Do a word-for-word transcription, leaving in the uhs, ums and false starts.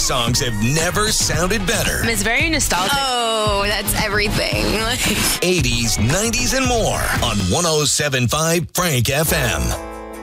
songs have never sounded better. It's very nostalgic. Oh, that's everything. eighties, nineties, and more on one oh seven point five Frank F M.